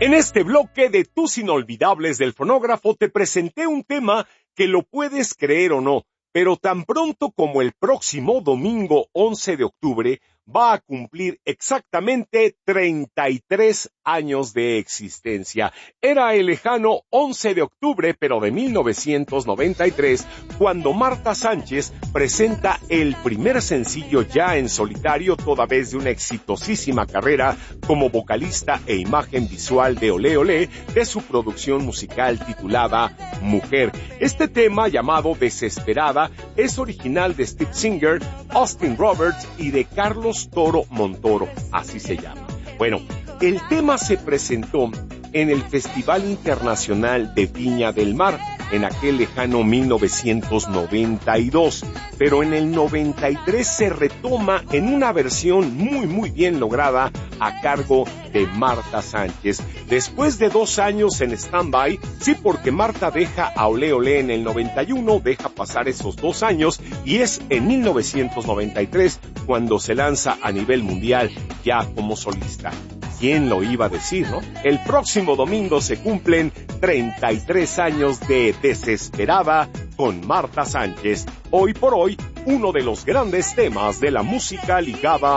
En este bloque de Tus Inolvidables del Fonógrafo te presenté un tema que lo puedes creer o no, pero tan pronto como el próximo domingo 11 de octubre va a cumplir exactamente 33 años de existencia. Era el lejano 11 de octubre, pero de 1993, cuando Marta Sánchez presenta el primer sencillo ya en solitario, toda vez de una exitosísima carrera como vocalista e imagen visual de Olé Olé, de su producción musical titulada Mujer. Este tema, llamado Desesperada, es original de Steve Singer, Austin Roberts y de Carlos Toro Montoro, así se llama. Bueno, el tema se presentó en el Festival Internacional de Viña del Mar, en aquel lejano 1992, pero en el 93 se retoma en una versión muy bien lograda a cargo de Marta Sánchez. Después de 2 años en stand-by, sí, porque Marta deja a Olé Olé en el 91, deja pasar esos 2 años, y es en 1993 cuando se lanza a nivel mundial ya como solista. ¿Quién lo iba a decir, no? El próximo domingo se cumplen 33 años de Desesperada con Marta Sánchez. Hoy por hoy, uno de los grandes temas de la música ligada